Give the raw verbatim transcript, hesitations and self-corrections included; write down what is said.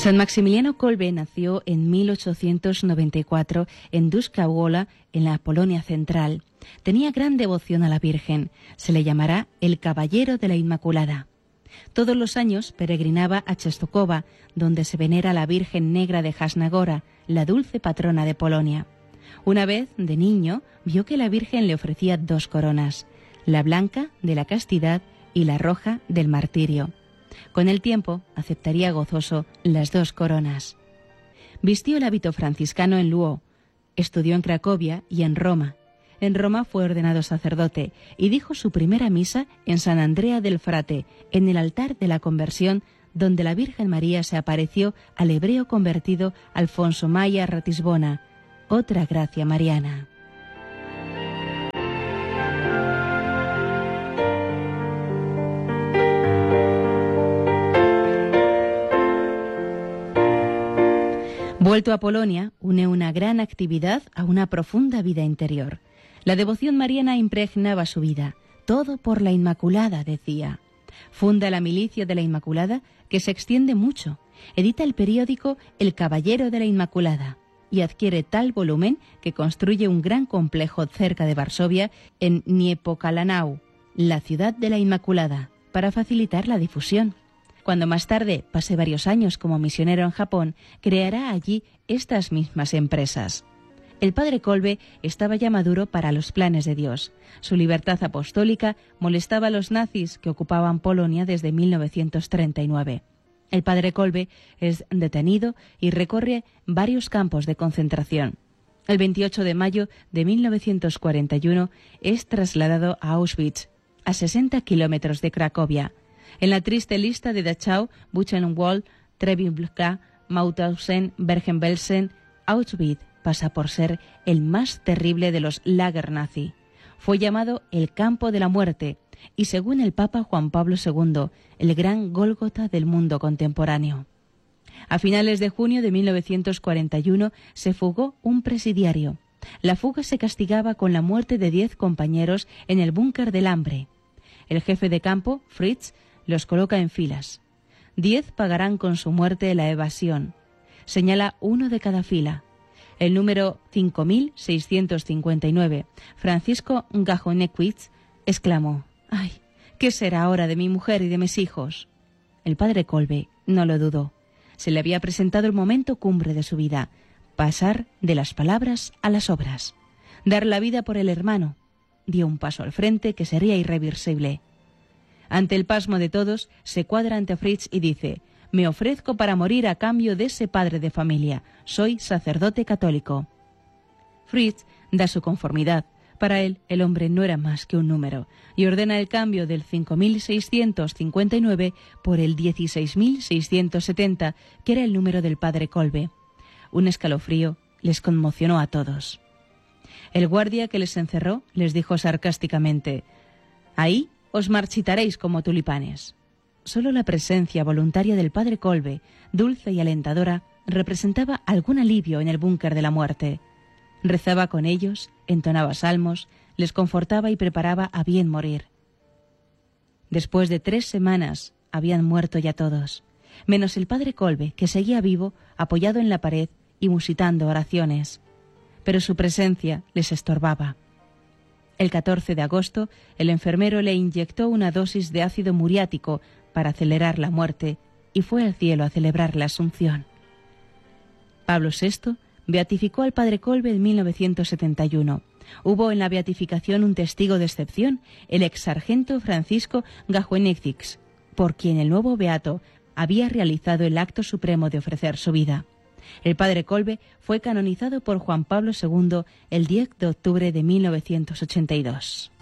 San Maximiliano Kolbe nació en mil ochocientos noventa y cuatro en Duszka-Wola, en la Polonia central. Tenía gran devoción a la Virgen. Se le llamará el Caballero de la Inmaculada. Todos los años peregrinaba a Częstochowa, donde se venera a la Virgen Negra de Jasna-Góra, la dulce patrona de Polonia. Una vez, de niño, vio que la Virgen le ofrecía dos coronas, la blanca de la castidad y la roja del martirio. Con el tiempo aceptaría gozoso las dos coronas. Vistió el hábito franciscano en Lwów, estudió en Cracovia y en Roma. En Roma fue ordenado sacerdote y dijo su primera misa en San Andrea del Frate, en el altar de la conversión, donde la Virgen María se apareció al hebreo convertido Alfonso Maia Ratisbona, otra gracia mariana. Vuelto a Polonia, une una gran actividad a una profunda vida interior. La devoción mariana impregnaba su vida. Todo por la Inmaculada, decía. Funda la Milicia de la Inmaculada, que se extiende mucho. Edita el periódico El Caballero de la Inmaculada y adquiere tal volumen que construye un gran complejo cerca de Varsovia, en Niepokalanów, la ciudad de la Inmaculada, para facilitar la difusión. Cuando más tarde pase varios años como misionero en Japón, creará allí estas mismas empresas. El padre Kolbe estaba ya maduro para los planes de Dios. Su libertad apostólica molestaba a los nazis que ocupaban Polonia desde mil novecientos treinta y nueve. El padre Kolbe es detenido y recorre varios campos de concentración. El veintiocho de mayo de mil novecientos cuarenta y uno es trasladado a Auschwitz, a sesenta kilómetros de Cracovia. En la triste lista de Dachau, Buchenwald, Treblinka, Mauthausen, Bergen-Belsen, Auschwitz pasa por ser el más terrible de los lager nazi. Fue llamado el campo de la muerte y, según el Papa Juan Pablo segundo, el gran Gólgota del mundo contemporáneo. A finales de junio de mil novecientos cuarenta y uno se fugó un presidiario. La fuga se castigaba con la muerte de diez compañeros en el búnker del Hambre. El jefe de campo, Fritz, los coloca en filas. Diez pagarán con su muerte la evasión. Señala uno de cada fila. El número cinco mil seiscientos cincuenta y nueve, Francisco Gajonewicz, exclamó: «¡Ay, qué será ahora de mi mujer y de mis hijos!». El padre Kolbe no lo dudó. Se le había presentado el momento cumbre de su vida: pasar de las palabras a las obras, dar la vida por el hermano. Dio un paso al frente que sería irreversible. Ante el pasmo de todos, se cuadra ante Fritz y dice: «Me ofrezco para morir a cambio de ese padre de familia. Soy sacerdote católico». Fritz da su conformidad. Para él, el hombre no era más que un número, y ordena el cambio del cinco mil seiscientos cincuenta y nueve por el dieciséis mil seiscientos setenta, que era el número del padre Kolbe. Un escalofrío les conmocionó a todos. El guardia que les encerró les dijo sarcásticamente: «Ahí os marchitaréis como tulipanes». Solo la presencia voluntaria del padre Kolbe, dulce y alentadora, representaba algún alivio en el búnker de la muerte. Rezaba con ellos, entonaba salmos, les confortaba y preparaba a bien morir. Después de tres semanas habían muerto ya todos, menos el padre Kolbe, que seguía vivo, apoyado en la pared y musitando oraciones. Pero su presencia les estorbaba. El catorce de agosto, el enfermero le inyectó una dosis de ácido muriático para acelerar la muerte y fue al cielo a celebrar la Asunción. Pablo sexto beatificó al padre Kolbe en mil novecientos setenta y uno. Hubo en la beatificación un testigo de excepción, el ex sargento Francisco Gajonewicz, por quien el nuevo beato había realizado el acto supremo de ofrecer su vida. El padre Kolbe fue canonizado por Juan Pablo segundo el diez de octubre de mil novecientos ochenta y dos.